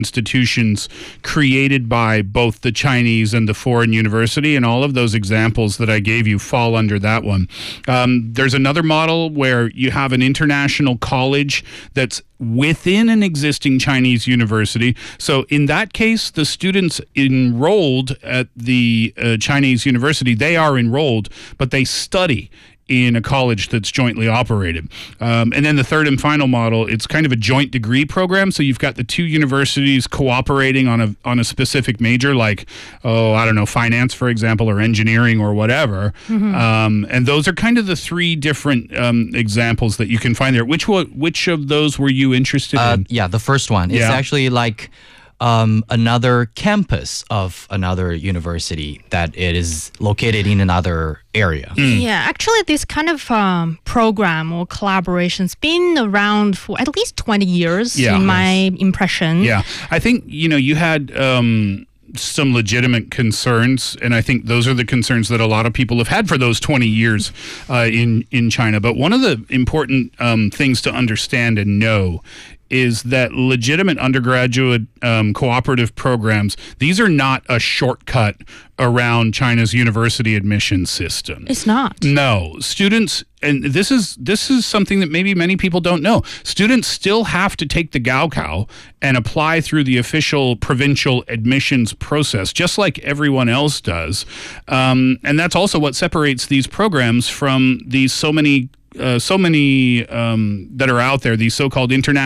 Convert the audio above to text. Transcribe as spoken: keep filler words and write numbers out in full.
institutions created by both the Chinese and the foreign university, and all of those examples that I gave you fall under that one. Um, there's another model where you have an international college that's within an existing Chinese university. So in that case, the students enrolled at the uh, Chinese university, they are enrolled, but they study in a college that's jointly operated. Um, and then the third and final model, it's kind of a joint degree program. So you've got the two universities cooperating on a on a specific major, like, oh, I don't know, finance, for example, or engineering or whatever. Mm-hmm. Um, and those are kind of the three different um, examples that you can find there. Which one, which of those were you interested uh, in? Yeah, the first one. It's yeah. actually like Um, another campus of another university that it is located in another area. Mm. Yeah, actually this kind of um, program or collaboration's been around for at least twenty years Yeah. in my impression. Yeah, I think, you know, you had um, some legitimate concerns, and I think those are the concerns that a lot of people have had for those twenty years uh, in, in China. But one of the important um, things to understand and know is that legitimate undergraduate um, cooperative programs, these are not a shortcut around China's university admission system. It's not. No, students, and this is this is something that maybe many people don't know. Students still have to take the Gaokao and apply through the official provincial admissions process, just like everyone else does. Um, and that's also what separates these programs from these so many, uh, so many um, that are out there, these so-called international